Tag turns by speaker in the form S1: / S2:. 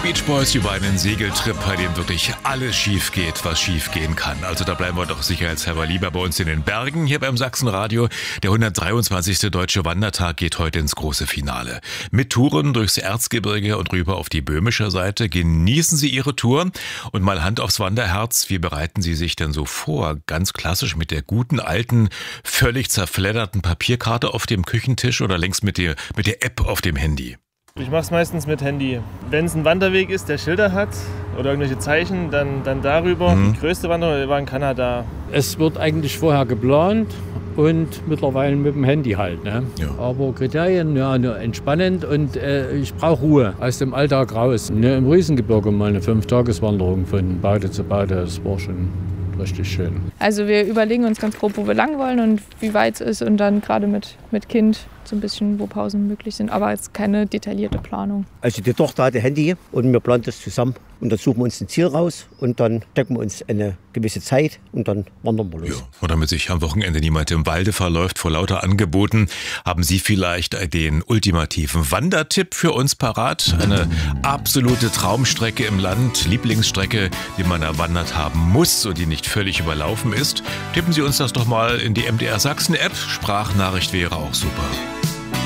S1: Beach Boys über einen Segeltrip, bei dem wirklich alles schief geht, was schief gehen kann. Also da bleiben wir doch sicherheitshalber lieber bei uns in den Bergen hier beim Sachsenradio. Der 123. Deutsche Wandertag geht heute ins große Finale. Mit Touren durchs Erzgebirge und rüber auf die böhmische Seite. Genießen Sie Ihre Tour und mal Hand aufs Wanderherz. Wie bereiten Sie sich denn so vor? Ganz klassisch mit der guten, alten, völlig zerfledderten Papierkarte auf dem Küchentisch oder längst mit der App auf dem Handy?
S2: Ich mache es meistens mit Handy. Wenn es ein Wanderweg ist, der Schilder hat oder irgendwelche Zeichen, dann darüber. Die größte Wanderung war in Kanada.
S3: Es wird eigentlich vorher geplant und mittlerweile mit dem Handy halt. Ne?
S1: Ja.
S3: Aber Kriterien, ja, nur entspannend und ich brauche Ruhe aus dem Alltag raus. Ne, im Riesengebirge mal eine 5-Tages-Wanderung von Bade zu Bade, das war schon richtig schön.
S4: Also wir überlegen uns ganz grob, wo wir lang wollen und wie weit es ist und dann gerade mit Kind so ein bisschen, wo Pausen möglich sind, aber jetzt keine detaillierte Planung.
S5: Also die Tochter hat ein Handy und wir planen das zusammen und dann suchen wir uns ein Ziel raus und dann stecken wir uns eine gewisse Zeit und dann wandern wir los.
S1: Ja, und damit sich am Wochenende niemand im Walde verläuft vor lauter Angeboten, haben Sie vielleicht den ultimativen Wandertipp für uns parat? Eine absolute Traumstrecke im Land, Lieblingsstrecke, die man erwandert haben muss und die nicht völlig überlaufen ist. Tippen Sie uns das doch mal in die MDR Sachsen App. Sprachnachricht wäre auch super.